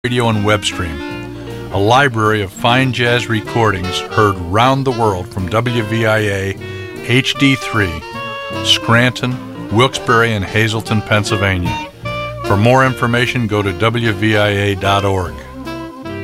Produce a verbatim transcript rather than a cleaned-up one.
radio and web stream. A library of fine jazz recordings heard round the world from W V I A H D three, Scranton, Wilkes-Barre, and Hazleton, Pennsylvania. For more information, go to W V I A dot org.